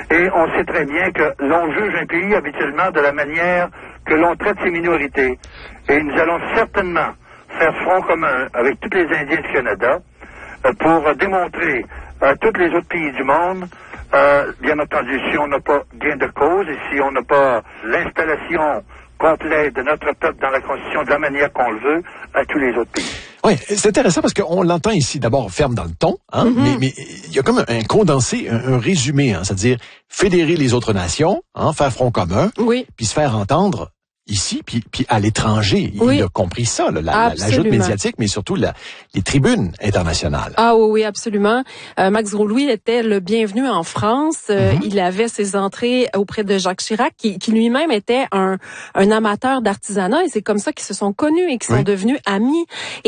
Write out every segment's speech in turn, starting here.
Et on sait très bien que l'on juge un pays habituellement de la manière que l'on traite ses minorités. Et nous allons certainement faire front commun avec tous les Indiens du Canada pour démontrer à tous les autres pays du monde, bien entendu, si on n'a pas gain de cause et si on n'a pas l'installation complète de notre peuple dans la Constitution de la manière qu'on le veut, à tous les autres pays. Oui, c'est intéressant parce qu'on l'entend ici d'abord ferme dans le ton, hein, mais il y a comme un condensé, un résumé, hein, c'est-à-dire fédérer les autres nations, hein, faire front commun, puis se faire entendre ici, puis à l'étranger. Il a compris ça, la joute médiatique, mais surtout les tribunes internationales. Ah oui, absolument. Max Gros-Louis était le bienvenu en France. Il avait ses entrées auprès de Jacques Chirac, qui lui-même était un amateur d'artisanat, et c'est comme ça qu'ils se sont connus et qu'ils sont devenus amis.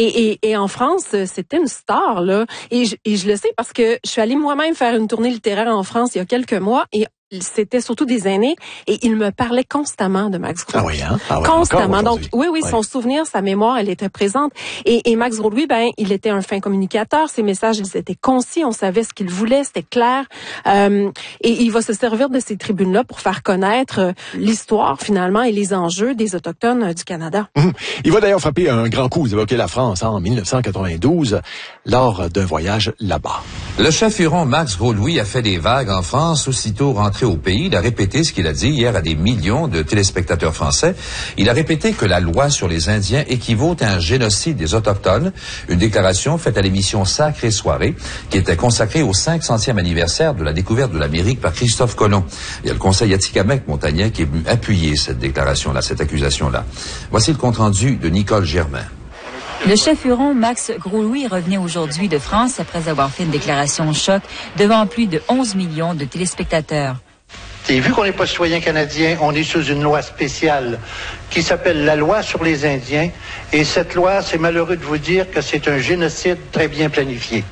Et en France, c'était une star, là. Et je le sais parce que je suis allée moi-même faire une tournée littéraire en France il y a quelques mois, et c'était surtout des aînés, et il me parlait constamment de Max Gros-Louis. Ah oui, hein? Ah oui, constamment. Donc, oui, son souvenir, sa mémoire, elle était présente. Et Max Gros-Louis, il était un fin communicateur. Ses messages, ils étaient concis. On savait ce qu'il voulait. C'était clair. Et il va se servir de ces tribunes-là pour faire connaître l'histoire, finalement, et les enjeux des Autochtones du Canada. Il va d'ailleurs frapper un grand coup. Vous évoquez la France, en 1992, lors d'un voyage là-bas. Le chef Huron Max Gros-Louis a fait des vagues en France aussitôt rentré au pays. Il a répété ce qu'il a dit hier à des millions de téléspectateurs français. Il a répété que la loi sur les Indiens équivaut à un génocide des Autochtones. Une déclaration faite à l'émission Sacrée Soirée, qui était consacrée au 500e anniversaire de la découverte de l'Amérique par Christophe Colomb. Il y a le Conseil Atikamekw-Montagnais qui est venu appuyer cette déclaration-là, cette accusation-là. Voici le compte-rendu de Nicole Germain. Le chef Huron Max Gros-Louis revenait aujourd'hui de France après avoir fait une déclaration choc devant plus de 11 millions de téléspectateurs. Et vu qu'on n'est pas citoyen canadien, on est sous une loi spéciale qui s'appelle la loi sur les Indiens. Et cette loi, c'est malheureux de vous dire que c'est un génocide très bien planifié.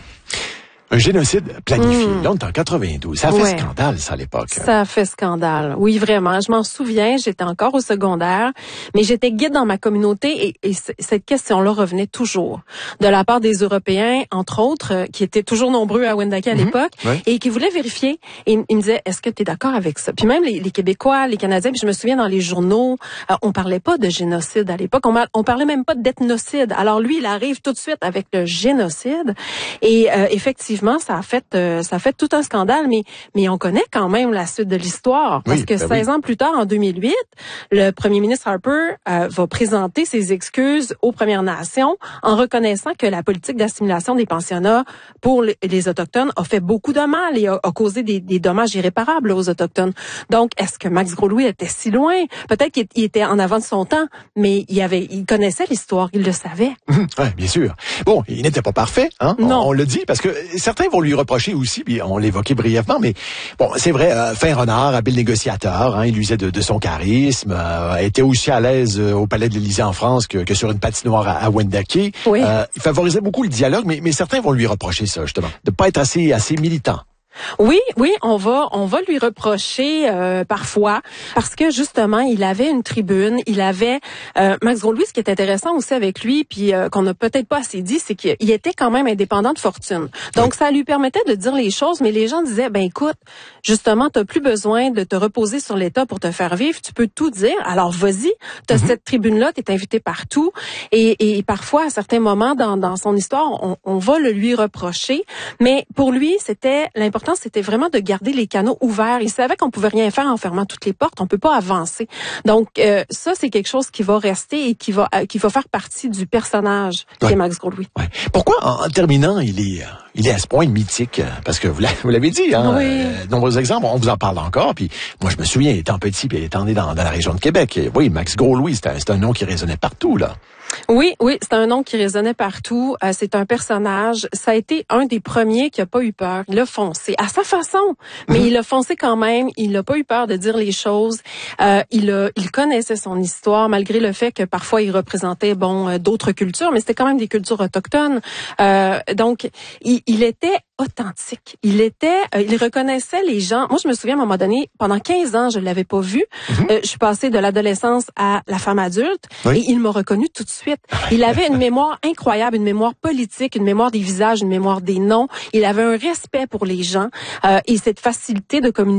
Un génocide planifié. Là, on est en 92. Ça a fait scandale, ça, à l'époque. Ça a fait scandale. Oui, vraiment. Je m'en souviens. J'étais encore au secondaire, mais j'étais guide dans ma communauté, et cette question-là revenait toujours. De la part des Européens, entre autres, qui étaient toujours nombreux à Wendake à l'époque, et qui voulaient vérifier. Et ils me disaient, est-ce que tu es d'accord avec ça? Puis même les Québécois, les Canadiens, puis je me souviens dans les journaux, on parlait pas de génocide à l'époque. On parlait même pas d'ethnocide. Alors lui, il arrive tout de suite avec le génocide. Et effectivement, ça a fait tout un scandale, mais on connaît quand même la suite de l'histoire, parce que 16 ans plus tard, en 2008, le premier ministre Harper va présenter ses excuses aux Premières Nations en reconnaissant que la politique d'assimilation des pensionnats pour les Autochtones a fait beaucoup de mal et a causé des dommages irréparables aux Autochtones. Donc, est-ce que Max Gros-Louis était si loin? Peut-être qu'il était en avant de son temps, mais il connaissait l'histoire, il le savait. Oui, bien sûr. Bon, il n'était pas parfait, hein? Non. On le dit, parce que certains vont lui reprocher aussi, puis on l'évoquait brièvement, mais bon, c'est vrai, fin renard, habile négociateur, hein, il usait de son charisme, était aussi à l'aise au Palais de l'Élysée en France que sur une patinoire à Wendake. Oui. Il favorisait beaucoup le dialogue, mais certains vont lui reprocher ça, justement, de pas être assez militant. Oui, on va lui reprocher parfois, parce que justement il avait une tribune, il avait Max Gros-Louis. Ce qui est intéressant aussi avec lui, puis qu'on n'a peut-être pas assez dit, c'est qu'il était quand même indépendant de fortune. Donc ça lui permettait de dire les choses, mais les gens disaient, ben écoute, justement t'as plus besoin de te reposer sur l'État pour te faire vivre, tu peux tout dire. Alors vas-y, t'as cette tribune-là, t'es invité partout, et parfois à certains moments dans son histoire, on va le lui reprocher, mais pour lui l'important c'était vraiment de garder les canaux ouverts. Il savait qu'on pouvait rien faire en fermant toutes les portes. On peut pas avancer. Donc, ça, c'est quelque chose qui va rester et qui va faire partie du personnage qui est Max Gros-Louis. Ouais. Pourquoi, en terminant, il est à ce point mythique? Parce que vous l'avez dit, hein? Nombreux exemples, on vous en parle encore. Puis moi, je me souviens, étant petit, puis étant né dans la région de Québec. Oui, Max Gros-Louis, c'est un nom qui résonnait partout, là. Oui, c'est un nom qui résonnait partout. C'est un personnage. Ça a été un des premiers qui a pas eu peur. Il a foncé à sa façon, mais il a foncé quand même. Il n'a pas eu peur de dire les choses. Il connaissait son histoire, malgré le fait que parfois il représentait d'autres cultures, mais c'était quand même des cultures autochtones. Donc, il était authentique. Il reconnaissait les gens. Moi, je me souviens, à un moment donné, pendant 15 ans, je l'avais pas vu. Je suis passée de l'adolescence à la femme adulte, et il m'a reconnu tout de suite. Il avait une mémoire incroyable, une mémoire politique, une mémoire des visages, une mémoire des noms. Il avait un respect pour les gens, et cette facilité de communiquer.